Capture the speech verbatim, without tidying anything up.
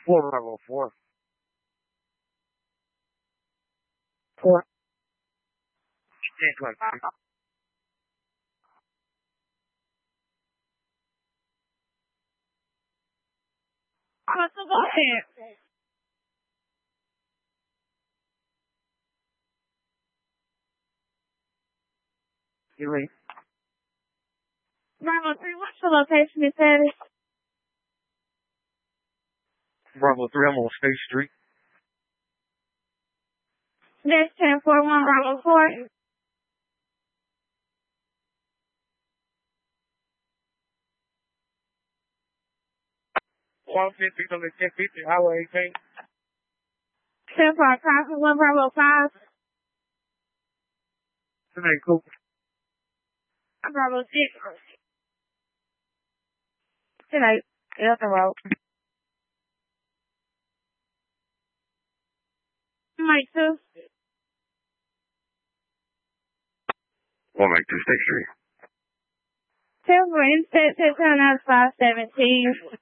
Four Bravo four. Four. Ten twenty-three. Also go ahead. You ready? Bravo three, what's the location you said? Bravo three, I'm on State Street. There's ten four one Bravo four. one fifty, on the ten fifty, Highway eighteen. ten four Copper one Bravo five. Tonight, Cooper. Bravo six. Tonight, get up the road. Mike two. one ninety-two State Street. ten four, instead, ten nine five seventeen.